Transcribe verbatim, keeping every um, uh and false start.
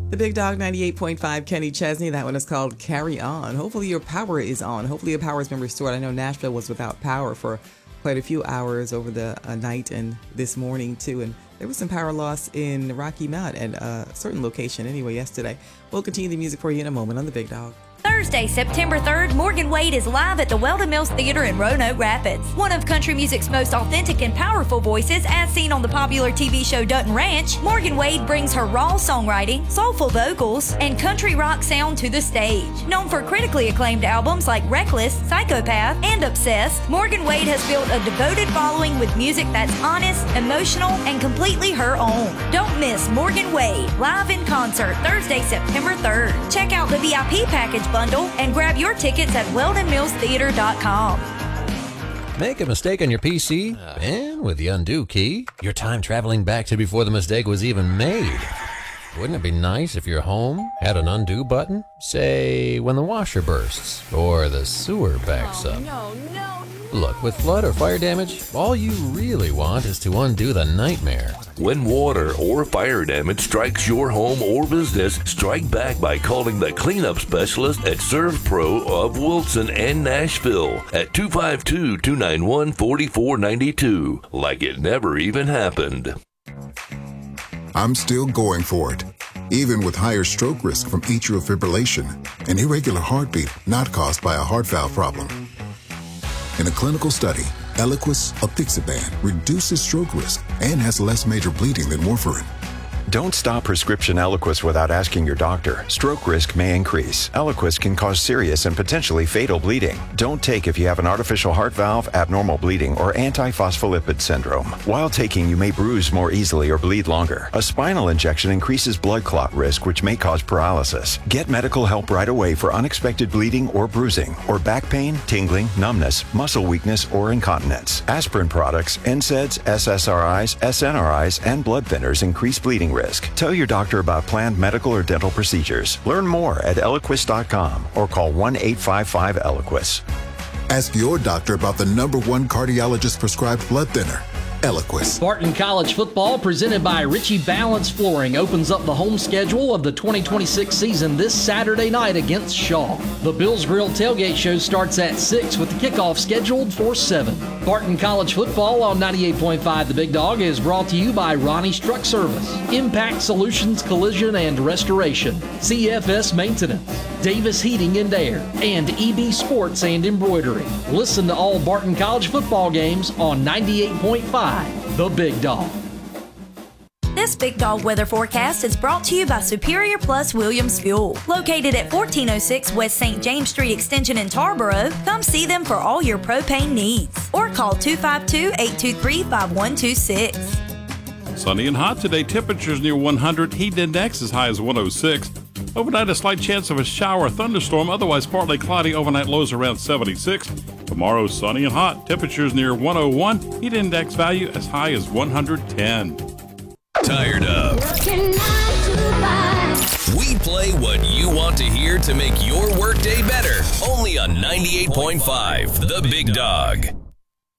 The Big Dog ninety-eight point five, Kenny Chesney. That one is called Carry On. Hopefully your power is on. Hopefully your power has been restored. I know Nashville was without power for quite a few hours over the uh, night and this morning too. And there was some power loss in Rocky Mount at a certain location anyway yesterday. We'll continue the music for you in a moment on The Big Dog. Thursday, September third, Morgan Wade is live at the Weldon Mills Theater in Roanoke Rapids. One of country music's most authentic and powerful voices, as seen on the popular T V show Dutton Ranch, Morgan Wade brings her raw songwriting, soulful vocals, and country rock sound to the stage. Known for critically acclaimed albums like Reckless, Psychopath, and Obsessed, Morgan Wade has built a devoted following with music that's honest, emotional, and completely her own. Don't miss Morgan Wade live in concert Thursday, September third. Check out the V I P package bundle and grab your tickets at weldon mills theater dot com. Make a mistake on your P C, and with the undo key, your time traveling back to before the mistake was even made. Wouldn't it be nice if your home had an undo button? Say, when the washer bursts, or the sewer backs oh, up. No, no, no. Look, with flood or fire damage, all you really want is to undo the nightmare. When water or fire damage strikes your home or business, strike back by calling the cleanup specialist at ServPro of Wilson and Nashville at two five two, two nine one, four four nine two, like it never even happened. I'm still going for it, even with higher stroke risk from atrial fibrillation, an irregular heartbeat not caused by a heart valve problem. In a clinical study, Eliquis apixaban reduces stroke risk and has less major bleeding than warfarin. Don't stop prescription Eliquis without asking your doctor. Stroke risk may increase. Eliquis can cause serious and potentially fatal bleeding. Don't take if you have an artificial heart valve, abnormal bleeding, or antiphospholipid syndrome. While taking, you may bruise more easily or bleed longer. A spinal injection increases blood clot risk, which may cause paralysis. Get medical help right away for unexpected bleeding or bruising, or back pain, tingling, numbness, muscle weakness, or incontinence. Aspirin products, N SAIDs, S S R Is, S N R Is, and blood thinners increase bleeding risk. Tell your doctor about planned medical or dental procedures. Learn more at eliquis dot com or call one eight five five Eliquis. Ask your doctor about the number one cardiologist prescribed blood thinner, Eliquis. Barton College football, presented by Ritchie Balance Flooring, opens up the home schedule of the twenty twenty-six season this Saturday night against Shaw. The Bills Grill tailgate show starts at six with the kickoff scheduled for seven. Barton College football on ninety-eight point five The Big Dog is brought to you by Ronnie's Truck Service, Impact Solutions Collision and Restoration, C F S Maintenance, Davis Heating and Air, and E B Sports and Embroidery. Listen to all Barton College football games on ninety-eight point five The Big Dog. This Big Dog weather forecast is brought to you by Superior Plus Williams Fuel. Located at fourteen oh six West Saint James Street Extension in Tarboro, come see them for all your propane needs. Or call two five two, eight two three, five one two six. Sunny and hot today. Temperatures near one hundred. Heat index as high as one oh six. Overnight, a slight chance of a shower or thunderstorm. Otherwise, partly cloudy. Overnight lows around seventy-six. Tomorrow, sunny and hot. Temperatures near one oh one. Heat index value as high as one hundred ten. Tired of? We play what you want to hear to make your workday better. Only on ninety-eight point five The Big Dog.